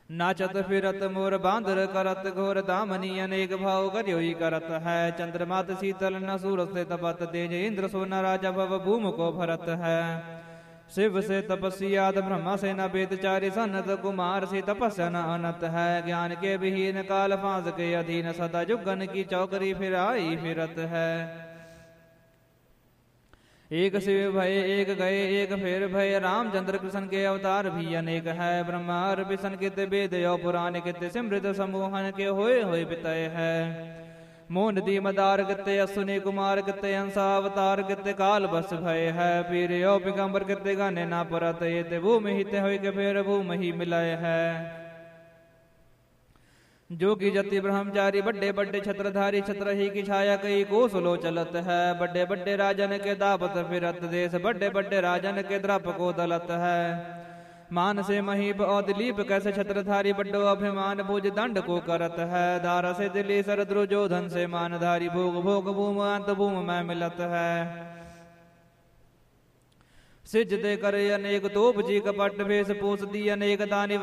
नाचत फिरत मोर बांदर करत घोर दामनी अनेक भाव करयोई करत है। चंद्रमात शीतल न सूरज से तपत तेज इंद्र सोना राजा भव भूम को भरत है। शिव से तपस्याद ब्रह्मा से न वेदचारी सनत कुमार से तपस्या न अनत है। ज्ञान के विहीन काल फांस के अधीन सदा जुगन की चौकरी फिराई फिरत है। एक शिव भय एक गए एक फिर भय रामचंद्र कृष्ण के अवतार भी अनेक है। ब्रह्मा विष्णु कित वेद और पुराण कित सिमृत समूहन के होए बितय है। मोन दी मदार किते असुनि कुमार किते अंसा अवतार किते काल बस भय है। पीर यो पिगंबर किते गाने ना परत ये ते भूमि हिते हुई के फिर भूमि ही मिलय है। जोगी जति ब्रह्मचारी बड्डे बड्डे छत्रधारी छत्र ही की छाया कई कोसलो चलत है। बड्डे बड्डे राजन के दापत फिरत देश बड्डे बड्डे राजन के द्रप को दलत है। मान से महीप और दिलीप कैसे छत्रधारी बड्डो अभिमान भुज दंड को करत है। दारा से दिली सरद्रु जोधन से मानधारी भोग भोग भूम अंत भूम में मिलत है। सिज दे कर अनेक तोप जी कपट भेष पोस दी अनेक दानी